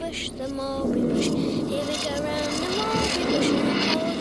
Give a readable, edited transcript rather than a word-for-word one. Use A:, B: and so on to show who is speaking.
A: bush, the mulberry bush. Here we go round the mulberry bush, and the cold